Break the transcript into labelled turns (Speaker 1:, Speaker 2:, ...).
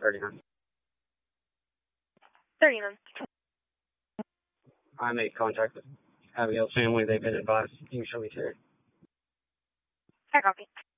Speaker 1: 39.
Speaker 2: 39.
Speaker 1: I made contact with Abigail's family. They've been advised. You can show me Terry.
Speaker 2: I copy.